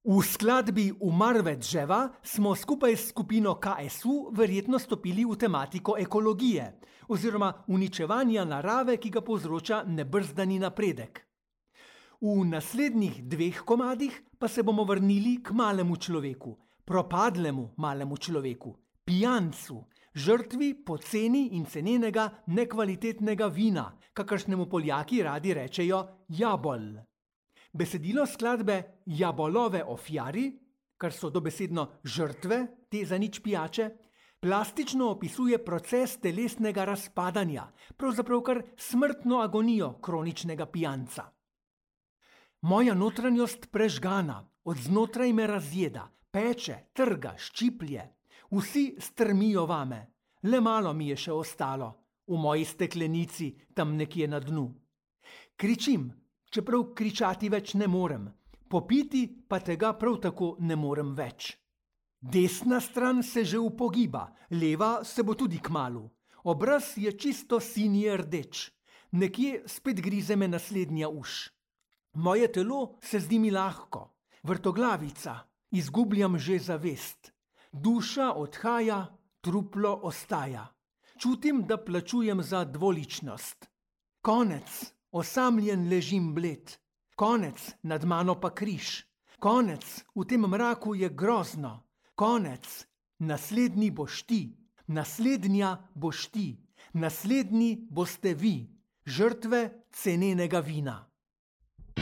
V skladbi Umrve dževa smo skupaj s skupino KSU verjetno stopili v tematiko ekologije oziroma uničevanja narave, ki ga povzroča nebrzdani napredek. V naslednjih 2 komadih pa se bomo vrnili k malemu človeku, propadlemu malemu človeku, pijancu, žrtvi poceni in cenenega nekvalitetnega vina, kakršnemu Poljaki radi rečejo jabol. Besedilo skladbe Jabolove ofjari, kar so dobesedno žrtve te zanič pijače, plastično opisuje proces telesnega razpadanja, pravzaprav kar smrtno agonijo kroničnega pijanca. Moja notranjost prežgana, od znotraj me razjeda, peče, trga, ščiplje. Vsi strmijo vame, le malo mi je še ostalo, v moji steklenici tam nekje na dnu. Kričim, čeprav kričati več ne morem, popiti pa tega prav tako ne morem več. Desna stran se že upogiba, leva se bo tudi kmalu. Obraz je čisto sinje rdeč, nekje spet grize me naslednja uš. Moje telo se zdi mi lahko, vrtoglavica, izgubljam že zavest. Duša odhaja, truplo ostaja. Čutim, da plačujem za dvoličnost. Konec. Osamljen ležim bled, konec, nad mano pa križ, konec, v tem mraku je grozno, konec, naslednji boš ti, naslednja boš ti, naslednji boste vi, žrtve cenenega vina.